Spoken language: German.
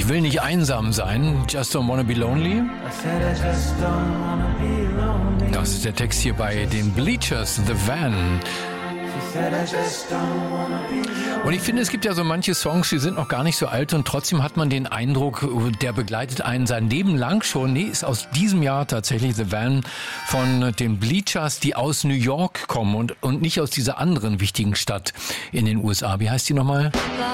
will nicht einsam sein. Just don't wanna be lonely. Das ist der Text hier bei den Bleachers, The Van. Und ich finde, es gibt ja so manche Songs, die sind noch gar nicht so alt und trotzdem hat man den Eindruck, der begleitet einen sein Leben lang schon. Nee, ist aus diesem Jahr tatsächlich The Van von den Bleachers, die aus New York kommen und nicht aus dieser anderen wichtigen Stadt in den USA. Wie heißt die nochmal?